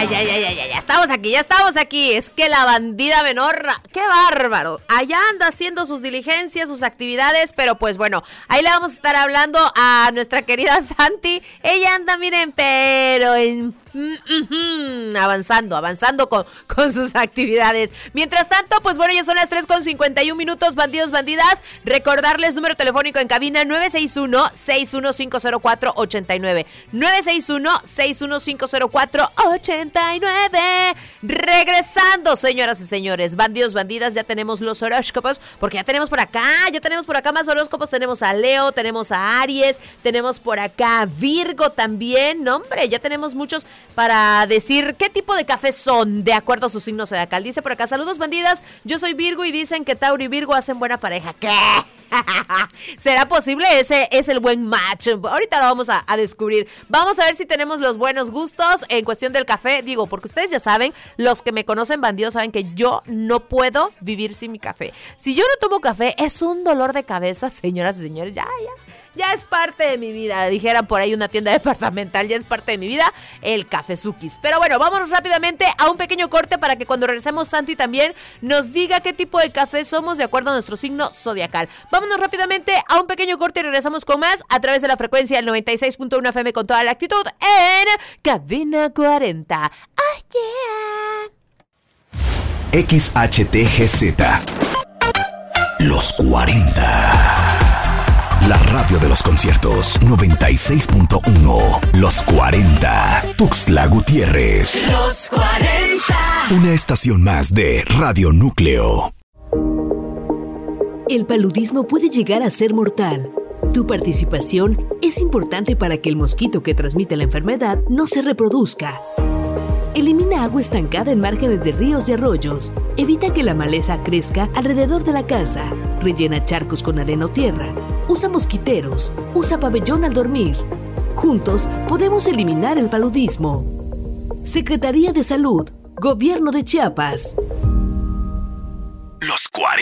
Ya estamos aquí. Es que la bandida Menorra, qué bárbaro. Allá anda haciendo sus diligencias, sus actividades, pero pues bueno, ahí le vamos a estar hablando a nuestra querida Santi. Ella anda, miren, pero avanzando con sus actividades. Mientras tanto, pues bueno, ya son las 3:51, bandidos, bandidas. Recordarles número telefónico en cabina 961-6150489. 961-6150489. Regresando, señoras y señores, bandidos, bandidas, ya tenemos los horóscopos, porque ya tenemos por acá más horóscopos. Tenemos a Leo, tenemos a Aries, tenemos por acá a Virgo también. No, hombre, ya tenemos muchos para decir qué tipo de café son de acuerdo a su signo zodiacal. Dice por acá, saludos bandidas, yo soy Virgo y dicen que Tauro y Virgo hacen buena pareja. ¿Qué? ¿Será posible? Ese es el buen match. Ahorita lo vamos a descubrir. Vamos a ver si tenemos los buenos gustos en cuestión del café. Digo, porque ustedes ya saben, los que me conocen bandidos saben que yo no puedo vivir sin mi café. Si yo no tomo café, es un dolor de cabeza, señoras y señores. Ya es parte de mi vida. Dijeran por ahí una tienda departamental, ya es parte de mi vida el cafezukis. Pero bueno, vámonos rápidamente a un pequeño corte para que cuando regresemos Santi también nos diga qué tipo de café somos de acuerdo a nuestro signo zodiacal. Vámonos rápidamente a un pequeño corte y regresamos con más a través de la frecuencia del 96.1 FM con toda la actitud en Cabina 40. ¡Oh, yeah! XHTGZ Los 40. La radio de los conciertos 96.1. Los 40. Tuxtla Gutiérrez. Los 40. Una estación más de Radio Núcleo. El paludismo puede llegar a ser mortal. Tu participación es importante para que el mosquito que transmite la enfermedad no se reproduzca. Elimina agua estancada en márgenes de ríos y arroyos. Evita que la maleza crezca alrededor de la casa. Rellena charcos con arena o tierra. Usa mosquiteros. Usa pabellón al dormir. Juntos podemos eliminar el paludismo. Secretaría de Salud, Gobierno de Chiapas. Los 40.